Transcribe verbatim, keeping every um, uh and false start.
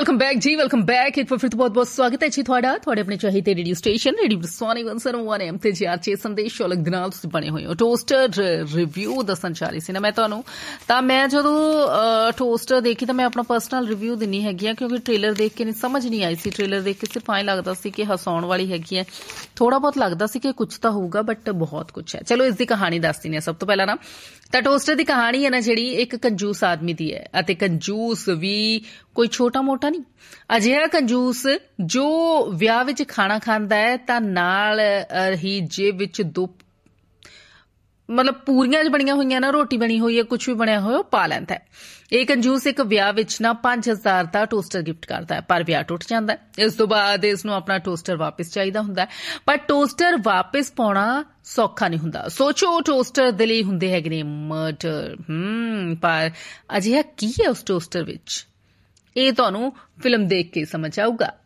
Welcome back जी, welcome back. एक बार फिर तो बहुत बहुत स्वागत है जी ਤੁਹਾਡਾ ਤੁਹਾਡੇ ਆਪਣੇ ਚਾਹੀਦੇ ਰੇਡੀਓ ਸਟੇਸ਼ਨ ਰੇਡੀਓ ਬਰਸਾਨੀ ਇੱਕ ਸੌ ਇੱਕ ਐਮ ਤੇ ਜੀ ਆਰ ਛੇ ਸੰਦੇਸ਼ ਸ਼ੋਲਕ ਦੇ ਨਾਲ ਤੁਸੀਂ ਬਣੇ ਹੋਏ ਹੋ। ਟੋਸਟਰ ਰਿਵਿਊ ਦੱਸਣ ਚਾਹ ਰਹੀ ਸੀ ਨਾ ਮੈਂ ਤੁਹਾਨੂੰ। ਤਾਂ ਮੈਂ ਜਦੋਂ ਟੋਸਟਰ ਦੇਖੀ ਤਾਂ ਮੈਂ ਆਪਣਾ ਪਰਸਨਲ ਰਿਵਿਊ ਦਿੰਨੀ ਹੈਗੀ ਆ, ਕਿਉਂਕਿ ਟ੍ਰੇਲਰ ਦੇਖ ਕੇ ਨਹੀਂ ਸਮਝ ਨਹੀਂ ਆਈ ਸੀ। ਟ੍ਰੇਲਰ ਦੇਖ ਕੇ ਸਿਰਫ ਐਂ ਲੱਗਦਾ ਸੀ ਕਿ ਹਸਾਉਣ ਵਾਲੀ ਹੈਗੀ ਹੈ, ਥੋੜਾ ਬਹੁਤ ਲੱਗਦਾ ਸੀ ਕਿ ਕੁਛ ਤਾਂ ਹੋਊਗਾ, ਬਟ ਬਹੁਤ ਕੁਛ ਹੈ। ਚਲੋ ਇਸ ਦੀ ਕਹਾਣੀ ਦੱਸ ਦਿੰਦੇ ਹਾਂ। ਸਭ ਤੋਂ ਪਹਿਲਾਂ ਨਾ ਤਾਂ ਟੋਸਟਰ ਦੀ ਕਹਾਣੀ ਹੈ ਨਾ ਜਿਹੜੀ, ਇੱਕ ਕੰਜੂਸ ਆਦਮੀ ਦੀ ਹੈ, ਅਤੇ ਕੰਜੂਸ ਵੀ ਕੋਈ ਛੋਟਾ ਮੋਟਾ ਨਹੀਂ, ਅਜਿਹਾ ਕੰਜੂਸ ਜੋ ਵਿਆਹ ਵਿੱਚ ਖਾਣਾ ਖਾਂਦਾ ਹੈ ਤਾਂ ਨਾਲ ਹੀ ਜੇਬ ਵਿੱਚ ਦੋ ਮਤਲਬ ਪੂਰੀਆਂ ਬਣੀਆਂ ਹੋਈਆਂ ਨਾ, ਰੋਟੀ ਬਣੀ ਹੋਈ ਹੈ, ਕੁਛ ਵੀ ਬਣਿਆ ਹੋਇਆ ਉਹ ਪਾ ਲੈਂਦਾ ਹੈ। ਇਹ ਕੰਜੂਸ ਇੱਕ ਵਿਆਹ ਵਿੱਚ ਨਾ ਪੰਜ ਹਜ਼ਾਰ ਦਾ ਟੋਸਟਰ ਗਿਫਟ ਕਰਦਾ ਹੈ, ਪਰ ਵਿਆਹ ਟੁੱਟ ਜਾਂਦਾ ਹੈ। ਇਸ ਤੋਂ ਬਾਅਦ ਇਸ ਨੂੰ ਆਪਣਾ ਟੋਸਟਰ ਵਾਪਿਸ ਚਾਹੀਦਾ ਹੁੰਦਾ ਹੈ, ਪਰ ਟੋਸਟਰ ਵਾਪਿਸ ਪਾਉਣਾ ਸੌਖਾ ਨਹੀਂ ਹੁੰਦਾ। ਸੋਚੋ, ਟੋਸਟਰ ਦੇ ਲਈ ਹੁੰਦੇ ਹੈਗੇ ਨੇ ਮਰਡਰ। ਹਮ ਪਰ ਅਜਿਹਾ ਕੀ ਹੈ ਉਸ ਟੋਸਟਰ ਵਿੱਚ, ਇਹ ਤੁਹਾਨੂੰ ਫਿਲਮ ਦੇਖ ਕੇ ਸਮਝ ਆਊਗਾ।